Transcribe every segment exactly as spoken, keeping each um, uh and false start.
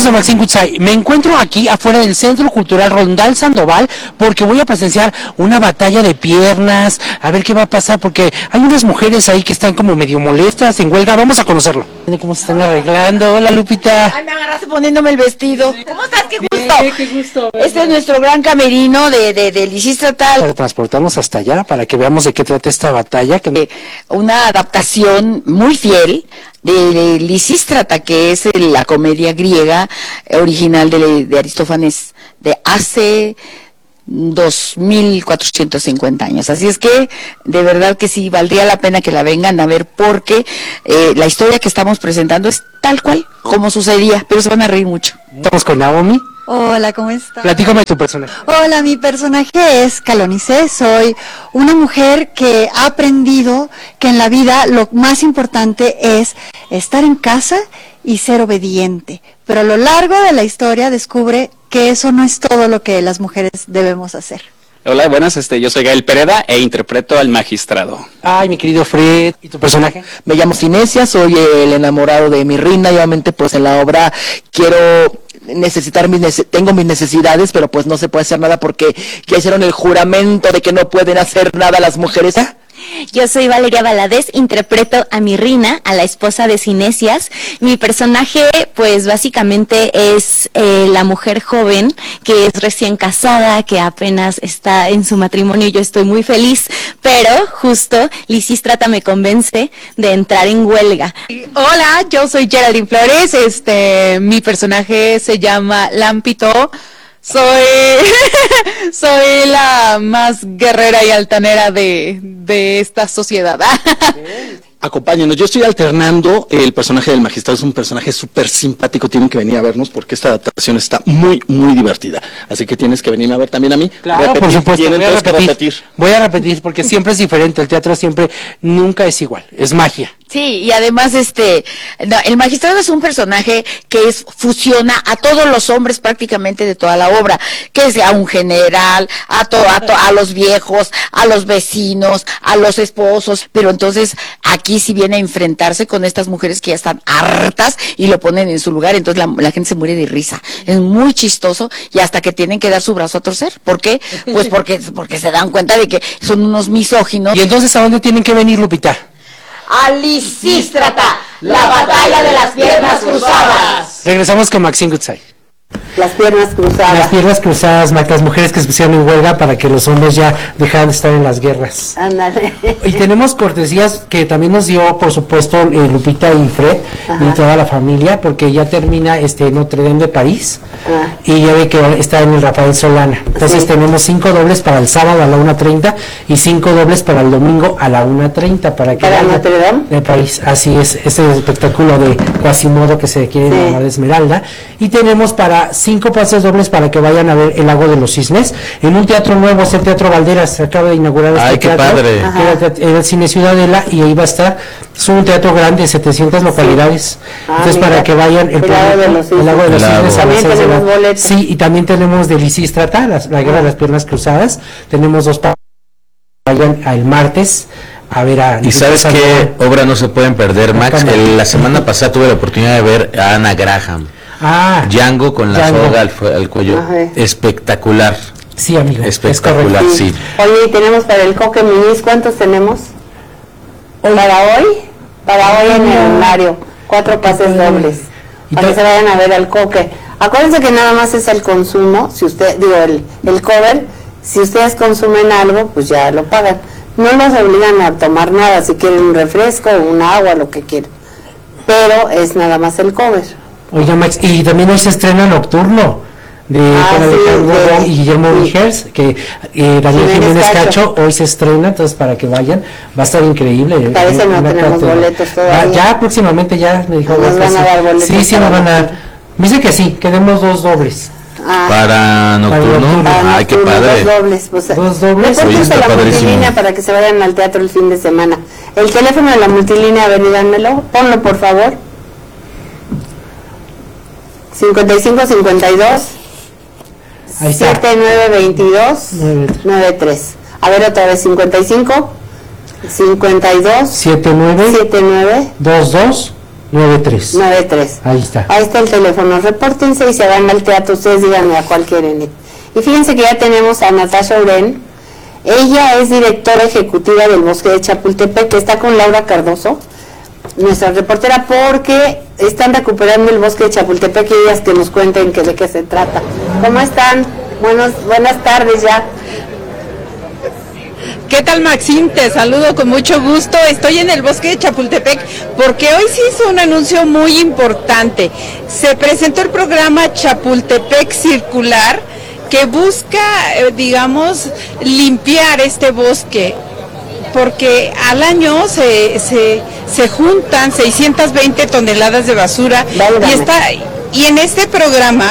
a Maxine Goodside. Me encuentro aquí afuera del Centro Cultural Rondal Sandoval porque voy a presenciar una batalla de piernas, a ver qué va a pasar, porque hay unas mujeres ahí que están como medio molestas, en huelga. Vamos a conocerlo. ¿Cómo se están arreglando? Hola, Lupita. Ay, me agarraste poniéndome el vestido. ¿Cómo estás? ¡Qué gusto! Bien, qué gusto. Este es nuestro gran camerino de, de, de Lisístrata. Para transportarnos hasta allá, para que veamos de qué trata esta batalla. Que... Una adaptación muy fiel de Lisístrata, que es la comedia griega original de, de Aristófanes de hace dos mil cuatrocientos cincuenta años. Así es que de verdad que sí valdría la pena que la vengan a ver, porque eh, la historia que estamos presentando es tal cual como sucedía, pero se van a reír mucho. Estamos con Naomi. Hola, ¿cómo estás? Platícame tu personaje. Hola, mi personaje es Calonice. Soy una mujer que ha aprendido que en la vida lo más importante es estar en casa y ser obediente. Pero a lo largo de la historia descubre que eso no es todo lo que las mujeres debemos hacer. Hola, buenas, este, yo soy Gael Pereda e interpreto al magistrado. Ay, mi querido Fred, ¿y tu personaje? Me llamo Cinesia, soy el enamorado de Mirrina, y obviamente pues en la obra quiero necesitar mis nece- tengo mis necesidades, pero pues no se puede hacer nada porque ya hicieron el juramento de que no pueden hacer nada las mujeres. ¿Ah? Yo soy Valeria Valadez, interpreto a Mirrina, a la esposa de Cinesias. Mi personaje, pues básicamente es eh, la mujer joven que es recién casada, que apenas está en su matrimonio. Yo estoy muy feliz, pero justo Lisístrata me convence de entrar en huelga. Hola, yo soy Geraldine Flores. Este, mi personaje se llama Lampito. Soy soy la más guerrera y altanera de, de esta sociedad. Acompáñenos, yo estoy alternando el personaje del magistrado, es un personaje súper simpático, tienen que venir a vernos porque esta adaptación está muy, muy divertida, así que tienes que venirme a ver también a mí. Claro, repetir, por supuesto, tienen voy a todos que repetir, repetir. voy a repetir porque siempre es diferente, el teatro siempre, nunca es igual, es magia. Sí, y además este, no, el magistrado es un personaje que es, fusiona a todos los hombres prácticamente de toda la obra, que sea un general, a, to, a, to, a los viejos, a los vecinos, a los esposos, pero entonces aquí sí viene a enfrentarse con estas mujeres que ya están hartas y lo ponen en su lugar, entonces la, la gente se muere de risa, es muy chistoso y hasta que tienen que dar su brazo a torcer. ¿Por qué? Pues porque, porque se dan cuenta de que son unos misóginos. ¿Y entonces a dónde tienen que venir, Lupita? A Lisístrata, la batalla de las piernas cruzadas. Regresamos con Maxine Goodside. Las piernas cruzadas. Las piernas cruzadas, las mujeres que se pusieron en huelga para que los hombres ya dejaran de estar en las guerras. Ándale. Y tenemos cortesías que también nos dio, por supuesto, eh, Lupita y Fred. Ajá. Y toda la familia, porque ya termina este Notre Dame de París. Ah. Y ya ve que está en el Rafael Solana. Entonces sí. Tenemos cinco dobles para el sábado a la una treinta y cinco dobles para el domingo a la una treinta. Para que ¿Para Notre Dame? De París, así es, ese espectáculo de Quasimodo que se quiere sí. llamar de Esmeralda. Y tenemos para cinco pases dobles para que vayan a ver El Lago de los Cisnes en un teatro nuevo, es el Teatro Valderas, se acaba de inaugurar este Ay, qué teatro, padre. Era, era el Cine Ciudadela y ahí va a estar, es un teatro grande, setecientas localidades, sí. ah, entonces mira, para que vayan el, el Lago de los Cisnes, el Lago de los Cisnes también tenemos boletos. Sí, y también tenemos de Lisístrata, la, la guerra ah. de las piernas cruzadas, tenemos dos para vayan el martes a ver a... ¿Y sabes qué obra no se pueden perder, Max? El, la semana pasada tuve la oportunidad de ver a Ana Graham. Ah, Django con la Django. soga al, al cuello. Ajá. Espectacular. Sí, amigo. Espectacular, sí. Oye, y tenemos para el Coque Minis, ¿cuántos tenemos? Hoy. ¿Para hoy? Para hoy en el Mario, cuatro pases dobles. Para que se vayan a ver al Coque. Acuérdense que nada más es el consumo, si usted, digo, el, el cover, si ustedes consumen algo, pues ya lo pagan. No los obligan a tomar nada, si quieren un refresco, un agua, lo que quieran. Pero es nada más el cover. Oiga, Max, y también hoy se estrena Nocturno de ah, sí, de, y Guillermo sí. Vigers, que eh, Daniel Jiménez Cacho. Cacho hoy se estrena, entonces para que vayan, va a estar increíble. Parece eh, no tenemos plato. boletos todavía. Va, ya próximamente ya me dijo. Nos van a dar boletos. Sí, sí, nos van a dar. Me dice que sí, que demos dos dobles. Ah, para Nocturno, para ay, qué padre. Dos dobles, pues, dos dobles. Oye, está la multilínea para que se vayan al teatro el fin de semana. El teléfono de la multilínea, a ver, díganmelo, ponlo por favor. cincuenta y cinco cincuenta y dos setenta y nueve veintidós noventa y tres. A ver otra vez, cincuenta y cinco cincuenta y dos setenta y nueve setenta y nueve veintidós nueve tres. nueve tres. Ahí está. Ahí está el teléfono. Repórtense y se van al teatro. Ustedes díganme a cuál quieren ir. Y fíjense que ya tenemos a Natasha Uren. Ella es directora ejecutiva del Bosque de Chapultepec, que está con Laura Cardoso, nuestra reportera, porque están recuperando el Bosque de Chapultepec y ellas que nos cuenten que de qué se trata. ¿Cómo están? Buenos, buenas tardes ya. ¿Qué tal, Maxine? Te saludo con mucho gusto. Estoy en el Bosque de Chapultepec porque hoy se hizo un anuncio muy importante. Se presentó el programa Chapultepec Circular, que busca, eh, digamos, limpiar este bosque, porque al año se, se, se juntan seiscientas veinte toneladas de basura y, está, y en este programa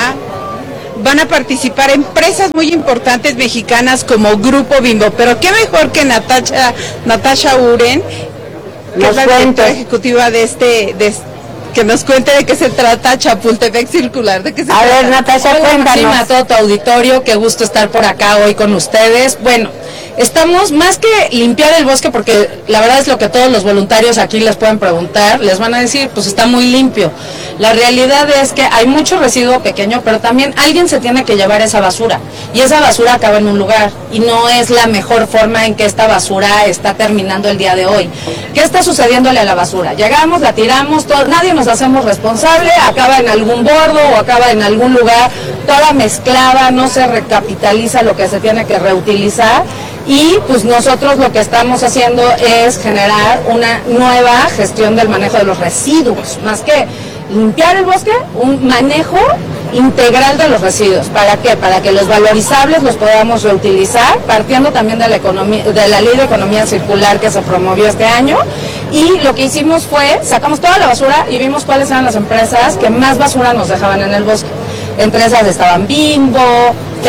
van a participar empresas muy importantes mexicanas como Grupo Bimbo, pero qué mejor que Natasha, Natasha Uren, que nos es la directora ejecutiva de este, de este que nos cuente de qué se trata Chapultepec Circular, de qué se a trata. ver, Natasha, Hola, cuéntanos. Maxima, a todo tu auditorio, qué gusto estar por acá hoy con ustedes. Bueno, estamos más que limpiar el bosque, porque la verdad es lo que todos los voluntarios aquí les pueden preguntar, les van a decir, pues está muy limpio. La realidad es que hay mucho residuo pequeño, pero también alguien se tiene que llevar esa basura, y esa basura acaba en un lugar, y no es la mejor forma en que esta basura está terminando el día de hoy. ¿Qué está sucediéndole a la basura? Llegamos, la tiramos, todo, nadie nos hacemos responsable, acaba en algún bordo o acaba en algún lugar, toda mezclada, no se recapitaliza lo que se tiene que reutilizar, y pues nosotros lo que estamos haciendo es generar una nueva gestión del manejo de los residuos, más que limpiar el bosque, un manejo integral de los residuos. ¿Para qué? Para que los valorizables los podamos reutilizar, partiendo también de la economía, de la ley de economía circular que se promovió este año. Y lo que hicimos fue, sacamos toda la basura y vimos cuáles eran las empresas que más basura nos dejaban en el bosque. Entre esas estaban Bimbo,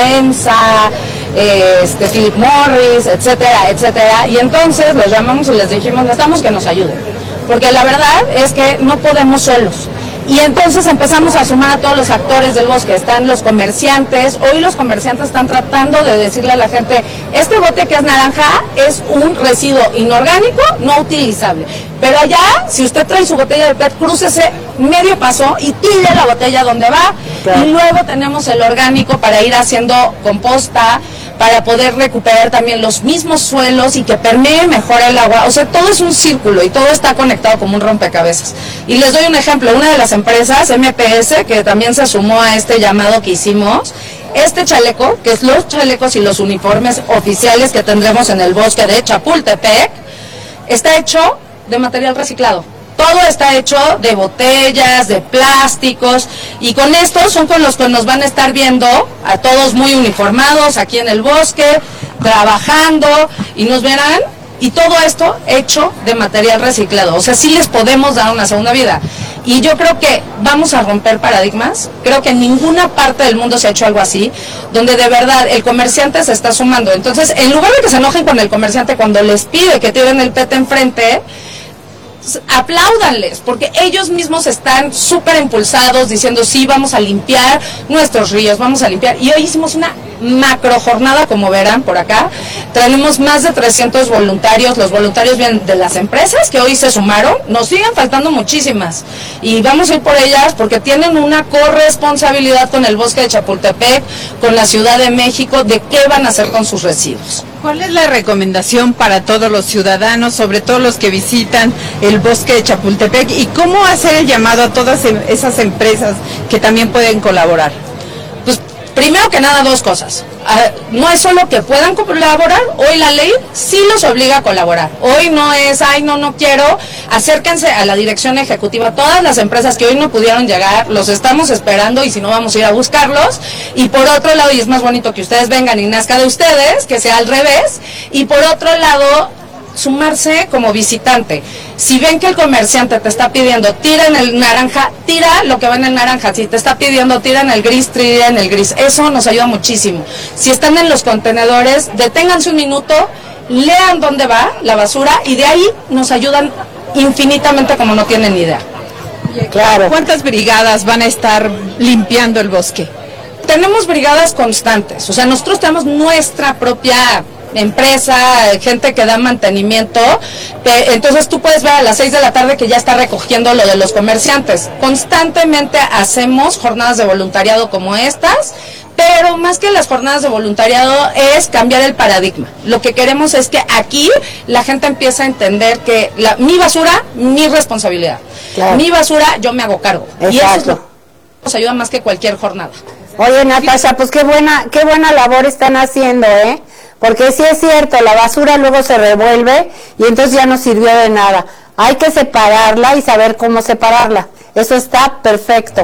Tensa, eh, este, Philip Morris, etcétera, etcétera. Y entonces los llamamos y les dijimos, necesitamos que nos ayuden, porque la verdad es que no podemos solos. Y entonces empezamos a sumar a todos los actores del bosque. Están los comerciantes. Hoy los comerciantes están tratando de decirle a la gente, este bote que es naranja es un residuo inorgánico no utilizable. Pero allá, si usted trae su botella de P E T, crúcese medio paso y tire la botella donde va. Claro. Y luego tenemos el orgánico para ir haciendo composta, para poder recuperar también los mismos suelos y que permee mejor el agua. O sea, todo es un círculo y todo está conectado como un rompecabezas. Y les doy un ejemplo. Una de las empresas, M P S, que también se sumó a este llamado que hicimos, este chaleco, que es los chalecos y los uniformes oficiales que tendremos en el bosque de Chapultepec, está hecho de material reciclado. Todo está hecho de botellas, de plásticos, y con estos son con los que nos van a estar viendo a todos muy uniformados aquí en el bosque, trabajando, y nos verán, y todo esto hecho de material reciclado. O sea, sí les podemos dar una segunda vida. Y yo creo que vamos a romper paradigmas. Creo que en ninguna parte del mundo se ha hecho algo así, donde de verdad el comerciante se está sumando. Entonces, en lugar de que se enojen con el comerciante cuando les pide que tiren el P E T enfrente, apláudanles, porque ellos mismos están súper impulsados diciendo, sí, vamos a limpiar nuestros ríos, vamos a limpiar. Y hoy hicimos una macro jornada, como verán por acá. Tenemos más de trescientos voluntarios. Los voluntarios vienen de las empresas que hoy se sumaron. Nos siguen faltando muchísimas y vamos a ir por ellas porque tienen una corresponsabilidad con el bosque de Chapultepec, con la Ciudad de México, de qué van a hacer con sus residuos. ¿Cuál es la recomendación para todos los ciudadanos, sobre todo los que visitan el bosque de Chapultepec, y cómo hacer el llamado a todas esas empresas que también pueden colaborar? Pues primero que nada, dos cosas. No es solo que puedan colaborar, hoy la ley sí los obliga a colaborar. Hoy no es, ay, no, no quiero, acérquense a la dirección ejecutiva. Todas las empresas que hoy no pudieron llegar, los estamos esperando, y si no, vamos a ir a buscarlos. Y por otro lado, y es más bonito que ustedes vengan y nazca de ustedes, que sea al revés. Y por otro lado, sumarse como visitante. Si ven que el comerciante te está pidiendo, tira en el naranja, tira lo que va en el naranja. Si te está pidiendo, tira en el gris, tira en el gris. Eso nos ayuda muchísimo. Si están en los contenedores, deténganse un minuto, lean dónde va la basura, y de ahí nos ayudan infinitamente como no tienen ni idea. Claro. ¿Cuántas brigadas van a estar limpiando el bosque? Tenemos brigadas constantes. O sea, nosotros tenemos nuestra propia empresa, gente que da mantenimiento, pe- entonces tú puedes ver a las seis de la tarde que ya está recogiendo lo de los comerciantes. Constantemente hacemos jornadas de voluntariado como estas, pero más que las jornadas de voluntariado es cambiar el paradigma. Lo que queremos es que aquí la gente empiece a entender que la, mi basura, mi responsabilidad. Claro. Mi basura, yo me hago cargo. Exacto. Y eso es lo que nos ayuda más que cualquier jornada. Oye, Natasha, pues qué buena, qué buena labor están haciendo, ¿eh? Porque sí es cierto, la basura luego se revuelve y entonces ya no sirvió de nada. Hay que separarla y saber cómo separarla. Eso está perfecto.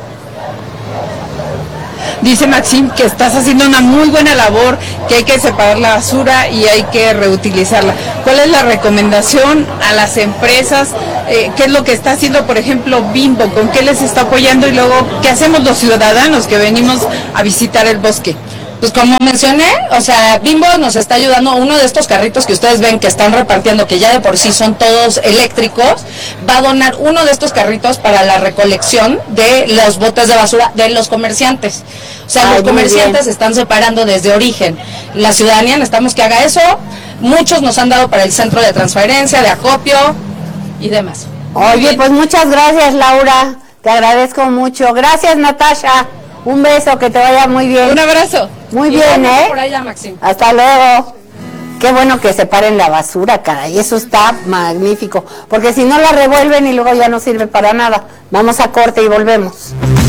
Dice Maxim que estás haciendo una muy buena labor, que hay que separar la basura y hay que reutilizarla. ¿Cuál es la recomendación a las empresas? Eh, ¿Qué es lo que está haciendo, por ejemplo, Bimbo? ¿Con qué les está apoyando? Y luego, ¿qué hacemos los ciudadanos que venimos a visitar el bosque? Pues como mencioné, o sea, Bimbo nos está ayudando, uno de estos carritos que ustedes ven que están repartiendo, que ya de por sí son todos eléctricos, va a donar uno de estos carritos para la recolección de los botes de basura de los comerciantes. O sea, Ay, los comerciantes se están separando desde origen. La ciudadanía necesitamos que haga eso, muchos nos han dado para el centro de transferencia, de acopio y demás. Oye, pues muchas gracias, Laura, te agradezco mucho. Gracias, Natasha. Un beso, que te vaya muy bien. Un abrazo. Muy Y bien, ¿eh? por allá, Maxim. Hasta luego. Qué bueno que separen la basura, caray. Eso está magnífico. Porque si no la revuelven y luego ya no sirve para nada. Vamos a corte y volvemos.